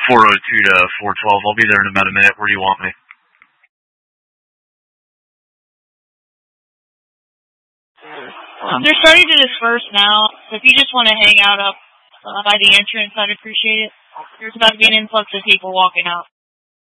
402 to 412. I'll be there in about a minute. Where do you want me? They're starting to disperse now, so if you just want to hang out up by the entrance, I'd appreciate it. There's about to be an influx of people walking out.